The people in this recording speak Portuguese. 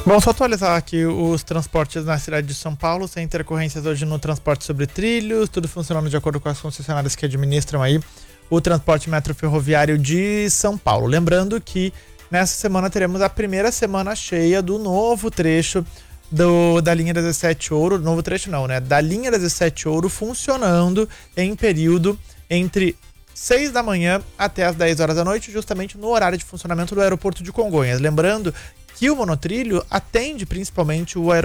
Bom, só atualizar aqui os transportes na cidade de São Paulo, sem intercorrências hoje no transporte sobre trilhos, tudo funcionando de acordo com as concessionárias que administram aí o transporte metroferroviário de São Paulo. Lembrando que nessa semana teremos a primeira semana cheia do novo trecho da linha 17 Ouro, novo trecho não, né? Da linha 17 Ouro funcionando em período entre 6 da manhã até as 10 horas da noite, justamente no horário de funcionamento do aeroporto de Congonhas. Lembrando que o monotrilho atende principalmente o aeroporto